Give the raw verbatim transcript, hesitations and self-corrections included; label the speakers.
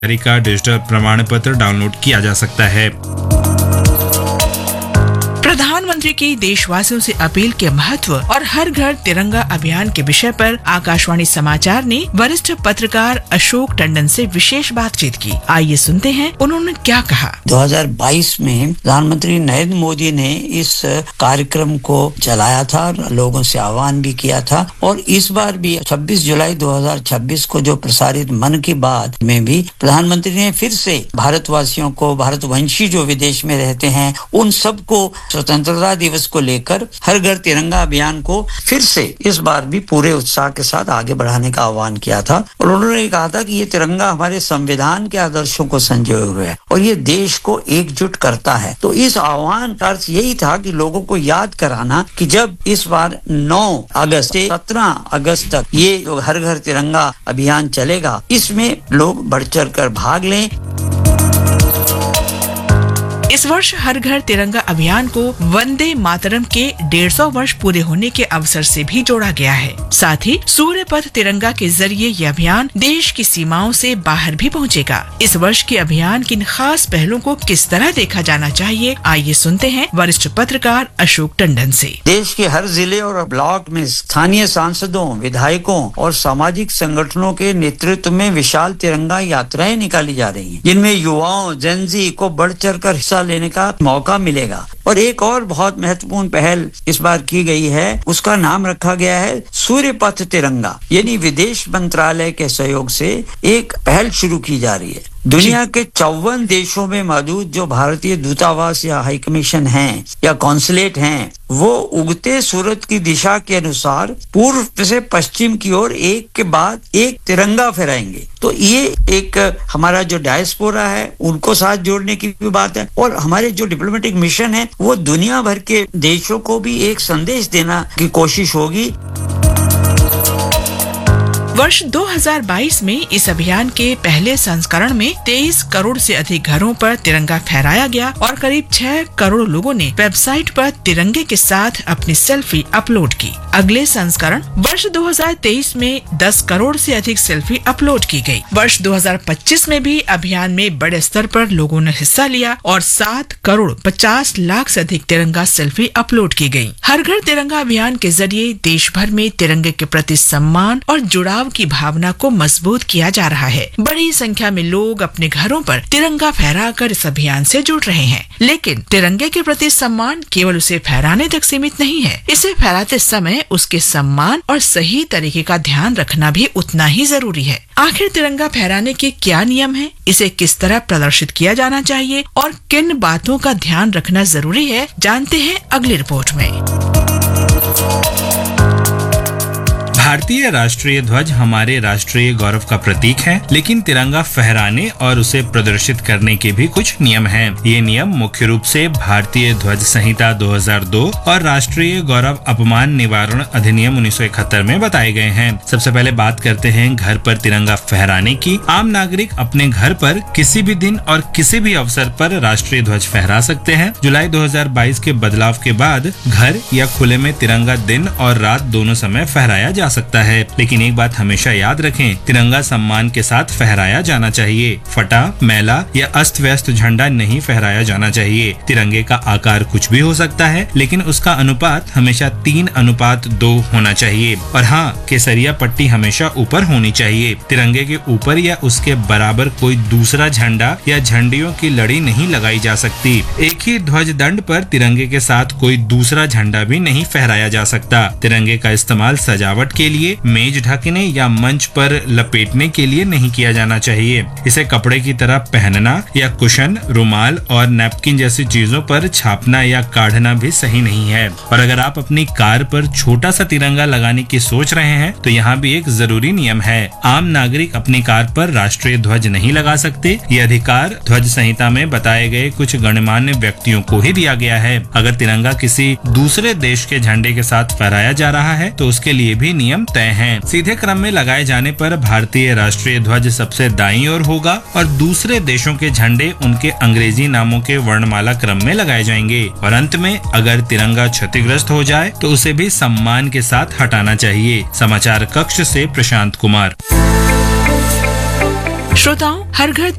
Speaker 1: का डिजिटल प्रमाण पत्र डाउनलोड किया जा सकता है।
Speaker 2: प्रधानमंत्री की देशवासियों से अपील के महत्व और हर घर तिरंगा अभियान के विषय पर आकाशवाणी समाचार ने वरिष्ठ पत्रकार अशोक टंडन से विशेष बातचीत की। आइए सुनते हैं उन्होंने क्या कहा।
Speaker 3: दो हज़ार बाईस में प्रधानमंत्री नरेंद्र मोदी ने इस कार्यक्रम को चलाया था, लोगों से आह्वान भी किया था और इस बार भी छब्बीस जुलाई दो हज़ार छब्बीस को जो प्रसारित मन की बात में भी प्रधानमंत्री ने फिर से भारतवासियों को, भारतवंशी जो विदेश में रहते हैं, उन सबको स्वतंत्रता दिवस को लेकर हर घर तिरंगा अभियान को फिर से इस बार भी पूरे उत्साह के साथ आगे बढ़ाने का आह्वान किया था। और उन्होंने कहा था कि ये तिरंगा हमारे संविधान के आदर्शों को संजोए हुए है और ये देश को एकजुट करता है। तो इस आह्वान का अर्थ यही था कि लोगों को याद कराना कि जब इस बार नौ अगस्त से सत्रह अगस्त तक ये जो हर घर तिरंगा अभियान चलेगा, इसमें लोग बढ़ चढ़ कर भाग लें।
Speaker 2: इस वर्ष हर घर तिरंगा अभियान को वंदे मातरम के डेढ़ सौ वर्ष पूरे होने के अवसर से भी जोड़ा गया है। साथ ही सूर्य पथ तिरंगा के जरिए ये अभियान देश की सीमाओं से बाहर भी पहुंचेगा। इस वर्ष के अभियान की खास पहलों को किस तरह देखा जाना चाहिए, आइए सुनते हैं वरिष्ठ पत्रकार अशोक टंडन से।
Speaker 3: देश के हर जिले और ब्लॉक में स्थानीय सांसदों, विधायकों और सामाजिक संगठनों के नेतृत्व में विशाल तिरंगा यात्राएं निकाली जा रही हैं, जिनमें युवाओं, जेनजी को बढ़ चढ़ कर हिस्सा लेने का मौका मिलेगा। और एक और बहुत महत्वपूर्ण पहल इस बार की गई है, उसका नाम रखा गया है सूर्य पथ तिरंगा, यानी विदेश मंत्रालय के सहयोग से एक पहल शुरू की जा रही है। दुनिया के चौवन देशों में मौजूद जो भारतीय दूतावास या हाई कमीशन हैं या कॉन्सुलेट हैं, वो उगते सूरज की दिशा के अनुसार पूर्व से पश्चिम की ओर एक के बाद एक तिरंगा फहराएंगे। तो ये एक हमारा जो डायस्पोरा है उनको साथ जोड़ने की भी बात है और हमारे जो डिप्लोमेटिक मिशन है वो दुनिया भर के देशों को भी एक संदेश देना की कोशिश होगी।
Speaker 2: वर्ष दो हज़ार बाईस में इस अभियान के पहले संस्करण में तेईस करोड़ से अधिक घरों पर तिरंगा फहराया गया और करीब छह करोड़ लोगों ने वेबसाइट पर तिरंगे के साथ अपनी सेल्फी अपलोड की। अगले संस्करण वर्ष दो हज़ार तेईस में दस करोड़ से अधिक सेल्फी अपलोड की गई। वर्ष दो हज़ार पच्चीस में भी अभियान में बड़े स्तर पर लोगों ने हिस्सा लिया और सात करोड़ पचास लाख से अधिक तिरंगा सेल्फी अपलोड की गयी। हर घर तिरंगा अभियान के जरिए देश भर में तिरंगे के प्रति सम्मान और जुड़ाव की भावना को मजबूत किया जा रहा है। बड़ी संख्या में लोग अपने घरों पर तिरंगा फहराकर इस अभियान से जुड़ रहे हैं। लेकिन तिरंगे के प्रति सम्मान केवल उसे फहराने तक सीमित नहीं है। इसे फहराते समय उसके सम्मान और सही तरीके का ध्यान रखना भी उतना ही जरूरी है। आखिर तिरंगा फहराने के क्या नियम हैं? इसे किस तरह प्रदर्शित किया जाना चाहिए और किन बातों का ध्यान रखना जरूरी है, जानते हैं अगली रिपोर्ट में।
Speaker 1: भारतीय राष्ट्रीय ध्वज हमारे राष्ट्रीय गौरव का प्रतीक है, लेकिन तिरंगा फहराने और उसे प्रदर्शित करने के भी कुछ नियम हैं। ये नियम मुख्य रूप से भारतीय ध्वज संहिता दो हज़ार दो और राष्ट्रीय गौरव अपमान निवारण अधिनियम उन्नीस सौ इकहत्तर में बताए गए हैं। सबसे पहले बात करते हैं घर पर तिरंगा फहराने की। आम नागरिक अपने घर पर किसी भी दिन और किसी भी अवसर पर राष्ट्रीय ध्वज फहरा सकते हैं। जुलाई दो हज़ार बाईस के बदलाव के बाद घर या खुले में तिरंगा दिन और रात दोनों समय फहराया जा सकता है, लेकिन एक बात हमेशा याद रखें, तिरंगा सम्मान के साथ फहराया जाना चाहिए। फटा, मैला या अस्त व्यस्त झंडा नहीं फहराया जाना चाहिए। तिरंगे का आकार कुछ भी हो सकता है, लेकिन उसका अनुपात हमेशा तीन अनुपात दो होना चाहिए। और हाँ, केसरिया पट्टी हमेशा ऊपर होनी चाहिए। तिरंगे के ऊपर या उसके बराबर कोई दूसरा झंडा या झंडियों की लड़ी नहीं लगाई जा सकती। एक ही ध्वज दंड पर तिरंगे के साथ कोई दूसरा झंडा भी नहीं फहराया जा सकता। तिरंगे का इस्तेमाल सजावट के लिए, मेज ढकने या मंच पर लपेटने के लिए नहीं किया जाना चाहिए। इसे कपड़े की तरह पहनना या कुशन, रुमाल और नैपकिन जैसी चीजों पर छापना या काढ़ना भी सही नहीं है। और अगर आप अपनी कार पर छोटा सा तिरंगा लगाने की सोच रहे हैं तो यहाँ भी एक जरूरी नियम है। आम नागरिक अपनी कार पर राष्ट्रीय ध्वज नहीं लगा सकते। ये अधिकार ध्वज संहिता में बताए गए कुछ गणमान्य व्यक्तियों को ही दिया गया है। अगर तिरंगा किसी दूसरे देश के झंडे के साथ फहराया जा रहा है तो उसके लिए भी नियम तय हैं। सीधे क्रम में लगाए जाने पर भारतीय राष्ट्रीय ध्वज सबसे दाईं ओर होगा और दूसरे देशों के झंडे उनके अंग्रेजी नामों के वर्णमाला क्रम में लगाए जाएंगे। और अंत में अगर तिरंगा क्षतिग्रस्त हो जाए तो उसे भी सम्मान के साथ हटाना चाहिए। समाचार कक्ष से प्रशांत कुमार।
Speaker 2: श्रोताओं, हर घर